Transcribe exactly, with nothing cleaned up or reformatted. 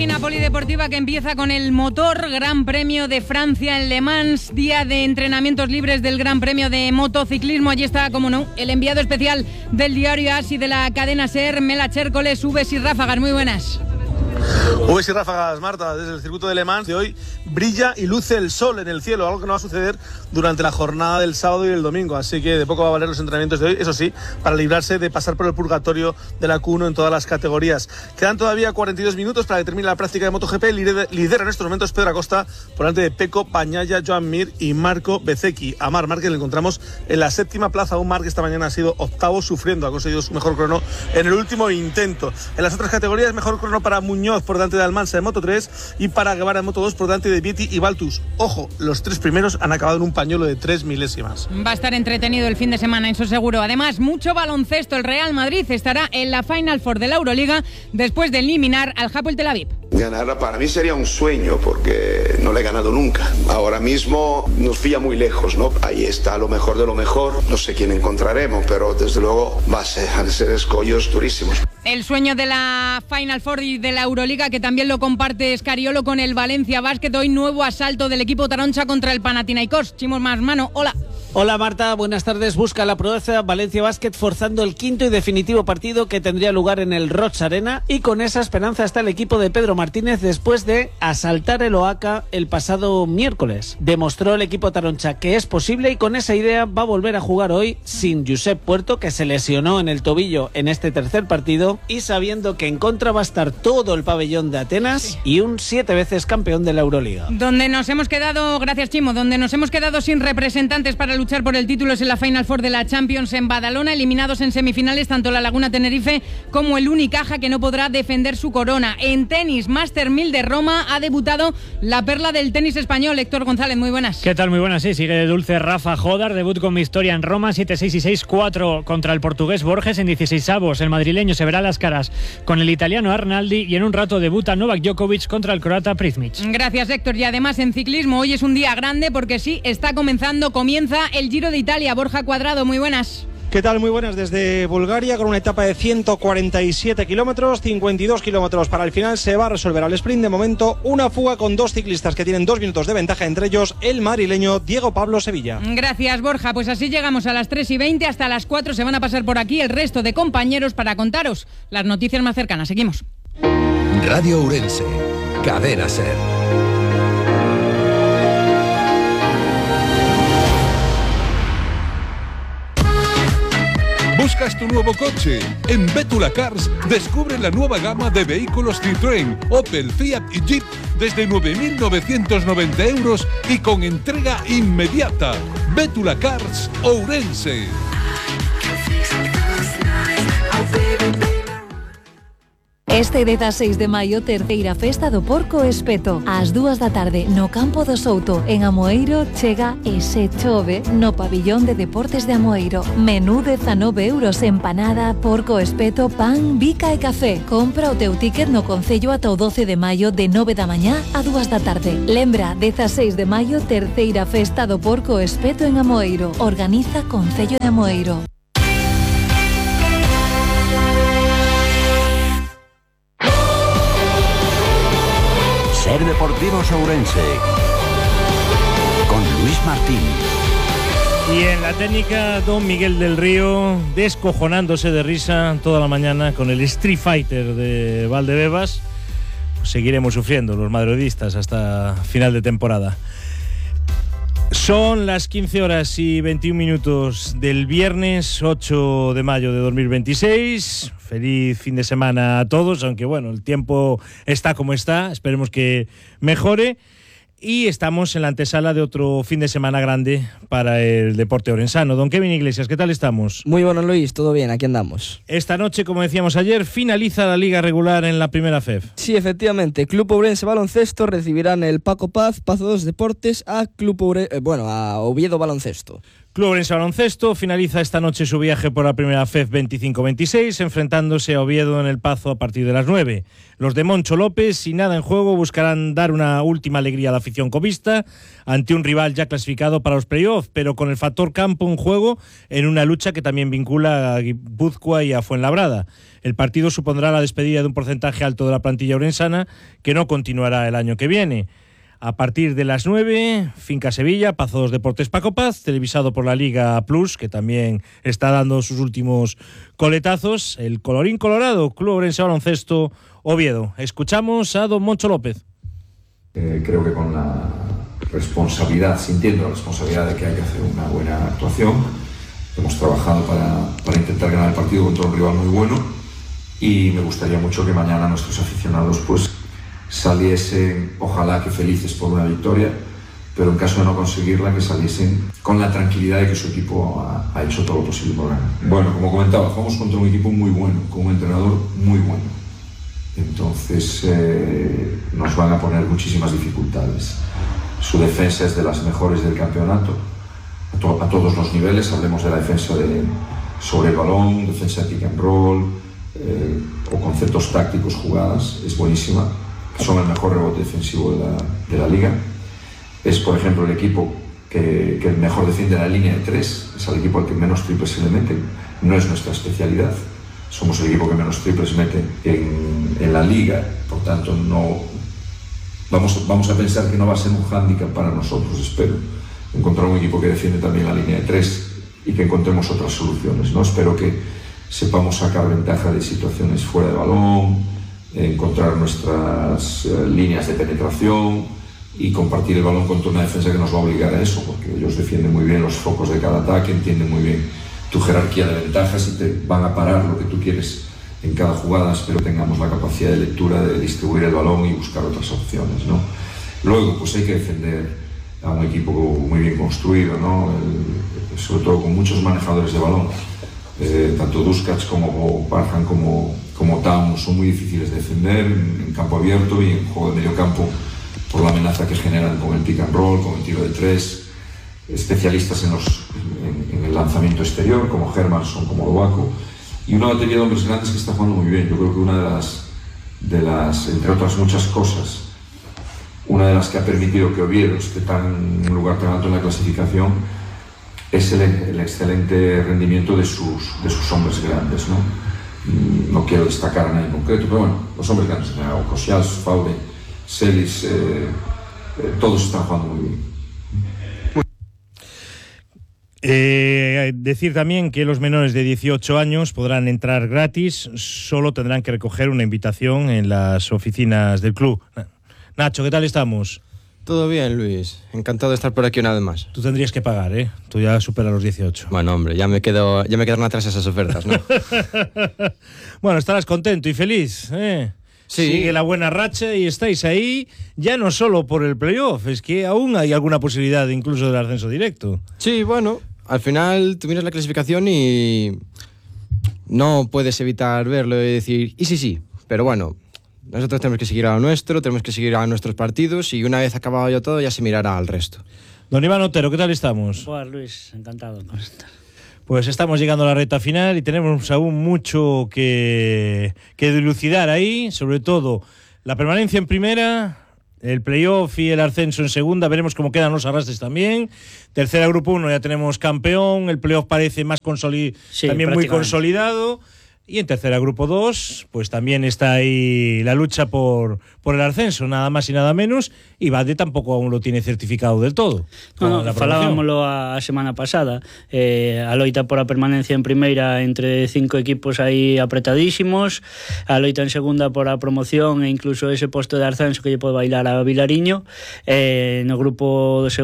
Página polideportiva que empieza con el motor Gran Premio de Francia en Le Mans, día de entrenamientos libres del Gran Premio de motociclismo. Allí está, como no, el enviado especial del diario AS y de la cadena SER, Mela Chércoles. Ubes y ráfagas, muy buenas. Ubes y ráfagas, Marta, desde el circuito de Le Mans de hoy brilla y luce el sol en el cielo, algo que no va a suceder durante la jornada del sábado y el domingo, así que de poco va a valer los entrenamientos de hoy, eso sí, para librarse de pasar por el purgatorio de la Q uno en todas las categorías. Quedan todavía cuarenta y dos minutos para que termine la práctica de MotoGP. Lidera en estos momentos Pedro Acosta por delante de Pecco Bagnaia, Joan Mir y Marco Bezzecchi. A Marc Márquez le encontramos en la séptima plaza, un Marc que esta mañana ha sido octavo sufriendo, ha conseguido su mejor crono en el último intento. En las otras categorías, mejor crono para Muñoz por delante de Almansa en Moto tres y para Guevara en Moto dos por delante de Vietti y Baltus. Ojo, los tres primeros han acabado en un pañuelo de tres milésimas. Va a estar entretenido el fin de semana, eso seguro. Además, mucho baloncesto. El Real Madrid estará en la Final Four de la Euroliga después de eliminar al Hapoel Tel Aviv. Ganarla para mí sería un sueño porque no le he ganado nunca. Ahora mismo nos pilla muy lejos, ¿no? Ahí está lo mejor de lo mejor. No sé quién encontraremos, pero desde luego va a ser, a ser escollos durísimos. El sueño de la Final Four y de la Euroliga, que también lo comparte Scariolo con el Valencia Basket. Hoy nuevo asalto del equipo taroncha contra el Panathinaikos. Chimos más mano, hola. Hola Marta, buenas tardes. Busca la proeza Valencia Basket forzando el quinto y definitivo partido que tendría lugar en el Roig Arena, y con esa esperanza está el equipo de Pedro Martínez después de asaltar el Oaca el pasado miércoles. Demostró el equipo taroncha que es posible y con esa idea va a volver a jugar hoy sin Josep Puerto, que se lesionó en el tobillo en este tercer partido, y sabiendo que en contra va a estar todo el pabellón de Atenas y un siete veces campeón de la Euroliga. Donde nos hemos quedado, gracias Chimo, donde nos hemos quedado sin representantes para luchar por el título es en la Final Four de la Champions en Badalona, eliminados en semifinales tanto la Laguna Tenerife como el Unicaja, que no podrá defender su corona. En tenis, Master mil de Roma, ha debutado la perla del tenis español, Héctor González, muy buenas. ¿Qué tal? Muy buenas, sí, sigue de dulce Rafa Jodar, debut con victoria en Roma, siete seis y seis cuatro contra el portugués Borges en dieciseisavos. El madrileño se verá las caras con el italiano Arnaldi y en un rato debuta Novak Djokovic contra el croata Pricmic. Gracias, Héctor. Y además en ciclismo hoy es un día grande porque sí, está comenzando, comienza el Giro de Italia. Borja Cuadrado, muy buenas. ¿Qué tal? Muy buenas desde Bulgaria, con una etapa de ciento cuarenta y siete kilómetros, cincuenta y dos kilómetros para el final. Se va a resolver al sprint. De momento, una fuga con dos ciclistas que tienen dos minutos de ventaja, entre ellos el madrileño Diego Pablo Sevilla. Gracias, Borja. Pues así llegamos a las tres y veinte. Hasta las cuatro se van a pasar por aquí el resto de compañeros para contaros las noticias más cercanas. Seguimos. Radio Ourense, Cadena SER. ¿Buscas tu nuevo coche? En Bétula Cars descubre la nueva gama de vehículos Citroën, Opel, Fiat y Jeep desde nueve mil novecientos noventa euros y con entrega inmediata. Bétula Cars Ourense. Este dezasseis de maio, terceira festa do Porco Espeto. Ás dúas da tarde, no Campo do Souto, en Amoeiro, chega e se chove no pabillón de deportes de Amoeiro. Menú dezanove euros, empanada, porco espeto, pan, bica e café. Compra o teu ticket no Concello ata o doce de maio, de nove da mañá a dúas da tarde. Lembra, dezasseis de maio, terceira festa do Porco Espeto en Amoeiro. Organiza Concello de Amoeiro. SER Deportivos Ourense con Luis Martín. Y en la técnica, don Miguel del Río, descojonándose de risa toda la mañana con el Street Fighter de Valdebebas. Pues seguiremos sufriendo los madridistas hasta final de temporada. Son las quince horas y veintiún minutos del viernes ocho de mayo de dos mil veintiséis. Feliz fin de semana a todos, aunque bueno, el tiempo está como está, esperemos que mejore. Y estamos en la antesala de otro fin de semana grande para el deporte orensano. Don Kevin Iglesias, ¿qué tal estamos? Muy bueno, Luis, todo bien, aquí andamos. Esta noche, como decíamos ayer, finaliza la liga regular en la primera F E F. Sí, efectivamente, Club Ourense Baloncesto recibirán el Paco Paz, Pazo dos Deportes, a Club Oure... eh, bueno, a Oviedo Baloncesto. Club Ourense Baloncesto finaliza esta noche su viaje por la primera F E F veinticinco veintiséis, enfrentándose a Oviedo en el Pazo a partir de las nueve. Los de Moncho López, sin nada en juego, buscarán dar una última alegría a la afición covista ante un rival ya clasificado para los playoffs, pero con el factor campo en juego en una lucha que también vincula a Guipúzcoa y a Fuenlabrada. El partido supondrá la despedida de un porcentaje alto de la plantilla orensana que no continuará el año que viene. A partir de las nueve, Finca Sevilla, Pazo dos Deportes Paco Paz, televisado por la Liga Plus, que también está dando sus últimos coletazos. El colorín colorado, Club Ourense Baloncesto Oviedo. Escuchamos a don Moncho López. Eh, creo que con la responsabilidad, sintiendo la responsabilidad de que hay que hacer una buena actuación, hemos trabajado para, para intentar ganar el partido contra un rival muy bueno, y me gustaría mucho que mañana nuestros aficionados pues saliesen, ojalá que felices por una victoria, pero en caso de no conseguirla, que saliesen con la tranquilidad de que su equipo ha, ha hecho todo lo posible por ganar. Bueno, como comentaba, jugamos contra un equipo muy bueno, con un entrenador muy bueno. Entonces eh, nos van a poner muchísimas dificultades. Su defensa es de las mejores del campeonato, a, to- a todos los niveles. Hablemos de la defensa de, sobre el balón, defensa de pick and roll, eh, o conceptos tácticos, jugadas, es buenísima. Son el mejor rebote defensivo de la, de la liga. Es, por ejemplo, el equipo que, que mejor defiende la línea de tres. Es el equipo al que menos triples se le meten. No es nuestra especialidad. Somos el equipo que menos triples mete en, en la liga. Por tanto, no vamos, vamos a pensar que no va a ser un hándicap para nosotros, espero. Encontrar un equipo que defiende también la línea de tres y que encontremos otras soluciones, ¿no? Espero que sepamos sacar ventaja de situaciones fuera de balón, encontrar nuestras eh, líneas de penetración y compartir el balón contra una defensa que nos va a obligar a eso, porque ellos defienden muy bien los focos de cada ataque, entienden muy bien tu jerarquía de ventajas y te van a parar lo que tú quieres en cada jugada. Espero que tengamos la capacidad de lectura de distribuir el balón y buscar otras opciones, ¿no? Luego, pues hay que defender a un equipo muy bien construido, ¿no? El, sobre todo con muchos manejadores de balón. Eh, tanto Duskac como Parham como, como Town son muy difíciles de defender en, en campo abierto y en juego de medio campo por la amenaza que generan con el pick and roll, con el tiro de tres. Especialistas en, los, en, en el lanzamiento exterior, como Hermanson, como Lovaco, y una batería de hombres grandes que está jugando muy bien. Yo creo que una de las, de las, entre otras muchas cosas, una de las que ha permitido que Oviedo esté tan, en un lugar tan alto en la clasificación es el, el excelente rendimiento de sus, de sus hombres grandes, ¿no? No quiero destacar a nadie en concreto, pero bueno, los hombres grandes, Kosias, Faude, Celis, eh, eh, todos están jugando muy bien. Eh, decir también que los menores de dieciocho años podrán entrar gratis, solo tendrán que recoger una invitación en las oficinas del club. Nacho, ¿qué tal estamos? Todo bien, Luis. Encantado de estar por aquí una vez más. Tú tendrías que pagar, ¿eh? Tú ya superas los dieciocho. Bueno, hombre, ya me quedo, ya me quedaron atrás esas ofertas, ¿no? Bueno, estarás contento y feliz, ¿eh? Sí. Sigue la buena racha y estáis ahí ya no solo por el playoff, es que aún hay alguna posibilidad incluso del ascenso directo. Sí, bueno, al final tú miras la clasificación y no puedes evitar verlo y decir, y sí, sí, pero bueno, nosotros tenemos que seguir a lo nuestro, tenemos que seguir a nuestros partidos y una vez acabado ya todo ya se mirará al resto. Don Iván Otero, ¿qué tal estamos? Buenas, Luis, encantado con estar. Pues estamos llegando a la recta final y tenemos aún mucho que, que dilucidar ahí, sobre todo la permanencia en primera, el playoff y el ascenso en segunda. Veremos cómo quedan los arrastres también. Tercera, grupo uno, ya tenemos campeón, el playoff parece más consolid- sí, también muy consolidado. Y en tercera, grupo dos, pues también está ahí la lucha por, por el ascenso, nada más y nada menos, y Bade tampoco aún lo tiene certificado del todo. No, no, falábamoslo a, a semana pasada, eh, a loita por a permanencia en primeira entre cinco equipos aí apretadísimos, a loita en segunda por a promoción e incluso ese posto de ascenso que lle pode bailar a Vilariño, eh, no grupo de